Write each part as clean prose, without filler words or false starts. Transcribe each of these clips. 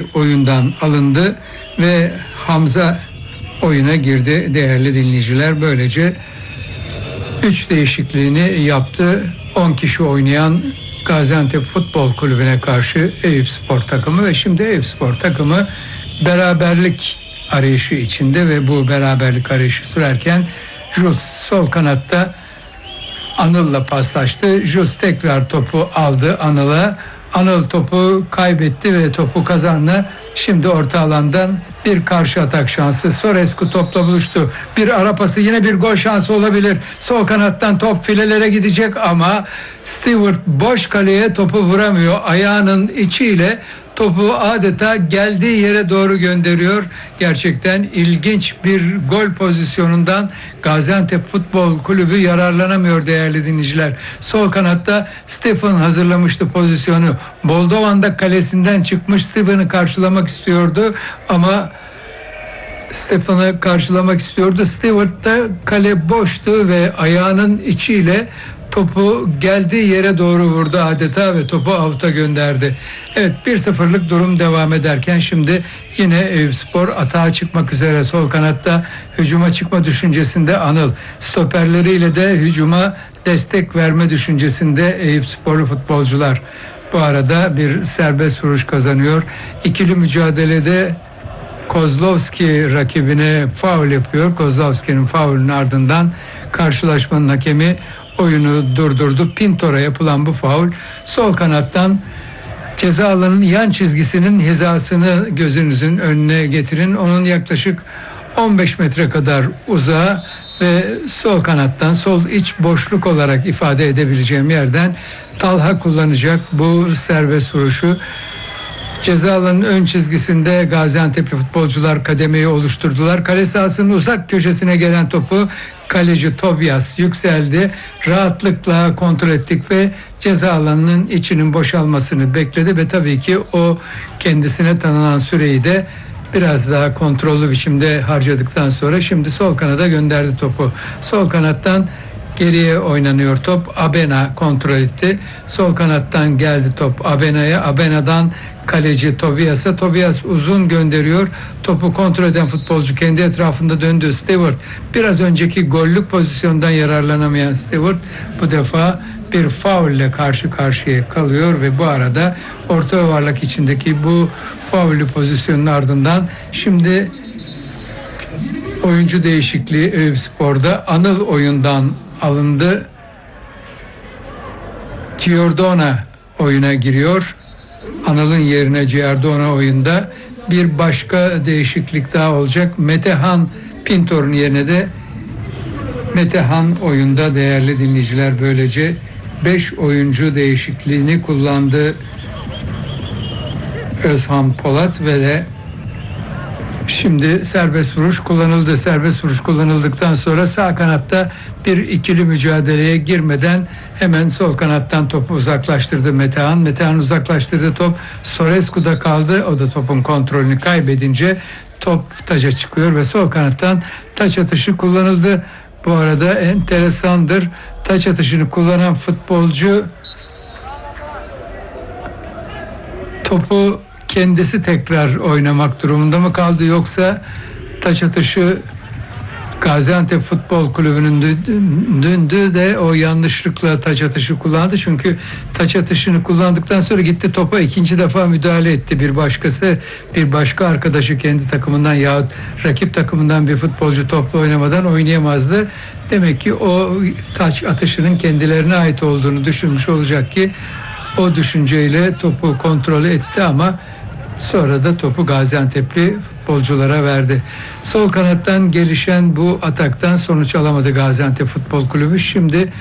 oyundan alındı ve Hamza oyuna girdi değerli dinleyiciler. Böylece 3 değişikliğini yaptı. 10 kişi oynayan Gaziantep Futbol Kulübü'ne karşı Eyüpspor takımı ve şimdi Eyüpspor takımı beraberlik arayışı içinde ve bu beraberlik arayışı sürerken Jules sol kanatta Anıl'la paslaştı. Jules tekrar topu aldı Anıl'a. Anıl topu kaybetti ve topu kazandı. Şimdi orta alandan bir karşı atak şansı. Sorescu topla buluştu. Bir ara pası, yine bir gol şansı olabilir. Sol kanattan top filelere gidecek ama Stewart boş kaleye topu vuramıyor. Ayağının içiyle topu adeta geldiği yere doğru gönderiyor. Gerçekten ilginç bir gol pozisyonundan Gaziantep Futbol Kulübü yararlanamıyor değerli dinleyiciler. Sol kanatta Stefan hazırlamıştı pozisyonu. Boldovan da kalesinden çıkmış, Stefan'ı karşılamak istiyordu ama Stefan'ı karşılamak istiyordu. Stewart da kale boştu ve ayağının içiyle topu geldiği yere doğru vurdu adeta ve topu avuta gönderdi. Evet, 1-0'lık durum devam ederken şimdi yine Eyüpspor atağa çıkmak üzere sol kanatta hücuma çıkma düşüncesinde Anıl. Stoperleriyle de hücuma destek verme düşüncesinde Eyüpsporlu futbolcular. Bu arada bir serbest vuruş kazanıyor. İkili mücadelede Kozlovski rakibine faul yapıyor. Kozlovski'nin faulünün ardından karşılaşmanın hakemi oyunu durdurdu. Pintor'a yapılan bu faul sol kanattan ceza alanının yan çizgisinin hizasını gözünüzün önüne getirin. Onun yaklaşık 15 metre kadar uzağa ve sol kanattan, sol iç boşluk olarak ifade edebileceğim yerden Talha kullanacak bu serbest vuruşu. Ceza alanının ön çizgisinde Gaziantep'li futbolcular kademeyi oluşturdular. Kale sahasının uzak köşesine gelen topu kaleci Tobias yükseldi. Rahatlıkla kontrol ettik ve ceza alanının içinin boşalmasını bekledi ve tabii ki o kendisine tanınan süreyi de biraz daha kontrollü biçimde harcadıktan sonra şimdi sol kanada gönderdi topu. Sol kanattan geriye oynanıyor top. Abena kontrol etti. Sol kanattan geldi top Abena'ya. Abena'dan kaleci Tobias'a. Tobias uzun gönderiyor. Topu kontrol eden futbolcu kendi etrafında döndü. Stewart, biraz önceki gollük pozisyondan yararlanamayan Stewart bu defa bir faulle karşı karşıya kalıyor ve bu arada orta yuvarlak içindeki bu faullü pozisyonun ardından şimdi oyuncu değişikliği Eyüpspor'da. Anıl oyundan alındı. Giordona oyuna giriyor. Anıl'ın yerine Giordona oyunda. Bir başka değişiklik daha olacak. Metehan Pintor'un yerine de Metehan oyunda değerli dinleyiciler. Böylece 5 oyuncu değişikliğini kullandı Özhan Polat ve de şimdi serbest vuruş kullanıldı. Serbest vuruş kullanıldıktan sonra sağ kanatta bir ikili mücadeleye girmeden hemen sol kanattan topu uzaklaştırdı Metehan. Metehan uzaklaştırdı, top Sorescu'da kaldı. O da topun kontrolünü kaybedince top taça çıkıyor ve sol kanattan taç atışı kullanıldı. Bu arada enteresandır. Taç atışını kullanan futbolcu topu kendisi tekrar oynamak durumunda mı kaldı, yoksa taç atışı Gaziantep Futbol Kulübü'nün döndü de o yanlışlıkla taç atışı kullandı. Çünkü taç atışını kullandıktan sonra gitti topa ikinci defa müdahale etti. Bir başka arkadaşı kendi takımından yahut rakip takımından bir futbolcu topla oynamadan oynayamazdı. Demek ki o taç atışının kendilerine ait olduğunu düşünmüş olacak ki o düşünceyle topu kontrol etti ama sonra da topu Gaziantep'li futbolculara verdi. Sol kanattan gelişen bu ataktan sonuç alamadı Gaziantep Futbol Kulübü. Şimdi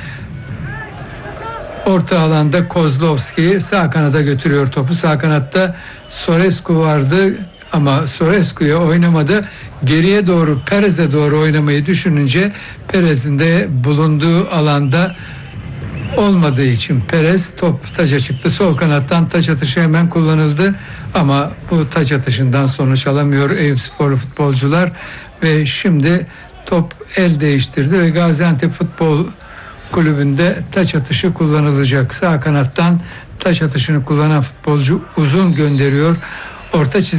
orta alanda Kozlovski sağ kanada götürüyor topu. Sağ kanatta Sorescu vardı ama Sorescu'ya oynamadı. Geriye doğru Perez'e doğru oynamayı düşününce Perez'in de bulunduğu alanda olmadığı için Perez top taça çıktı. Sol kanattan taç atışı hemen kullanıldı ama bu taç atışından sonuç alamıyor Eyüpsporlu futbolcular ve şimdi top el değiştirdi ve Gaziantep Futbol Kulübü'nde taç atışı kullanılacak. Sağ kanattan taç atışını kullanan futbolcu uzun gönderiyor. Orta çizgi